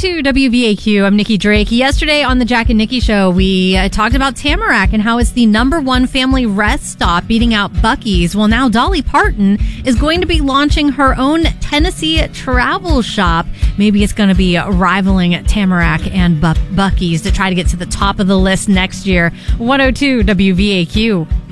102 WVAQ. I'm Nikki Drake. Yesterday on the Jack and Nikki Show, we talked about Tamarack and how it's the #1 family rest stop, beating out Buc-ee's. Well, now Dolly Parton is going to be launching her own Tennessee travel shop. Maybe it's going to be rivaling Tamarack and Buc-ee's to try to get to the top of the list next year. 102 WVAQ.